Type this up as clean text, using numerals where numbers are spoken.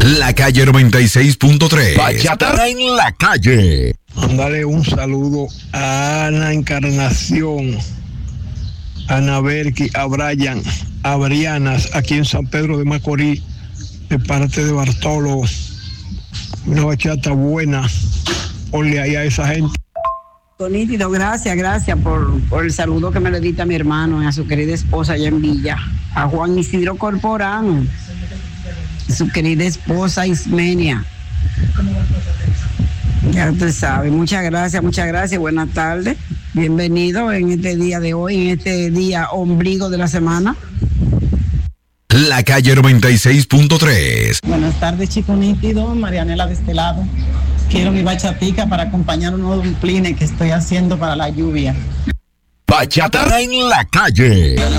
La Calle 96.3. Bachata en la Calle. Mándale un saludo a Ana Encarnación, a Ana Berki, a Brian, a Brianas, aquí en San Pedro de Macorís, de parte de Bartolo. Una bachata buena. Ponle ahí a esa gente. Nítido, gracias por el saludo que me le diste a mi hermano y a su querida esposa allá en Villa, a Juan Isidro Corporán, su querida esposa Ismenia. Ya usted sabe, muchas gracias, buenas tardes, bienvenido en este día de hoy, en este día ombligo de la semana. La Calle 96.3. Buenas tardes, Chico Nítido, Marianela de este lado. Quiero mi bachatica para acompañar unos dumplines que estoy haciendo para la lluvia. Bachata en la Calle.